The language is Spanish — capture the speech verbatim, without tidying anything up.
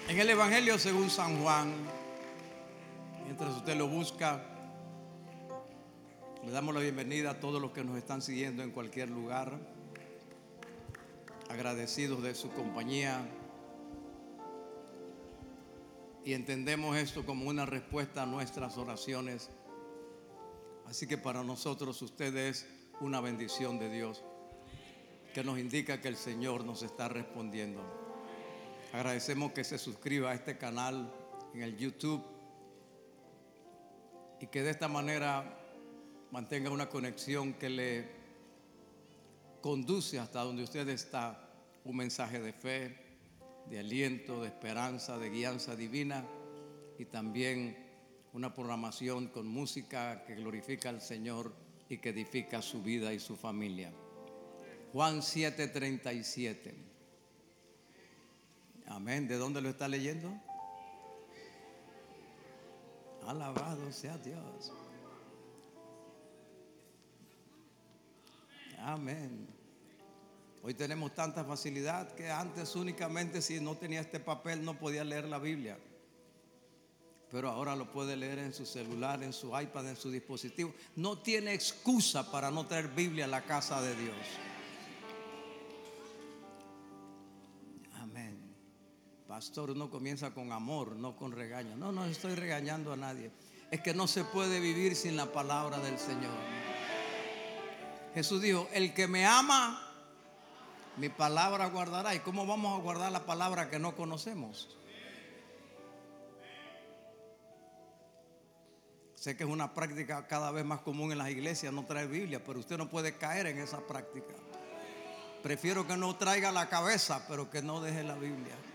En el Evangelio según San Juan, mientras usted lo busca, le damos la bienvenida a todos los que nos están siguiendo en cualquier lugar, agradecidos de su compañía, y entendemos esto como una respuesta a nuestras oraciones. Así que para nosotros usted es una bendición de Dios, que nos indica que el Señor nos está respondiendo. Agradecemos que se suscriba a este canal en el YouTube y que de esta manera mantenga una conexión que le conduce hasta donde usted está. Un mensaje de fe, de aliento, de esperanza, de guianza divina, y también una programación con música que glorifica al Señor y que edifica su vida y su familia. Juan siete treinta y siete. Amén. ¿De dónde lo está leyendo? Alabado sea Dios. Amén. Hoy tenemos tanta facilidad que antes únicamente si no tenía este papel no podía leer la Biblia. Pero ahora lo puede leer en su celular, en su iPad, en su dispositivo. No tiene excusa para no traer Biblia a la casa de Dios. Amén. Pastor, uno comienza con amor, no con regaño. No, no estoy regañando a nadie. Es que no se puede vivir sin la palabra del Señor. Jesús dijo: el que me ama, mi palabra guardará. ¿Y cómo vamos a guardar la palabra que no conocemos? Sé que es una práctica cada vez más común en las iglesias no traer Biblia, pero usted no puede caer en esa práctica. Prefiero que no traiga la cabeza, pero que no deje la Biblia.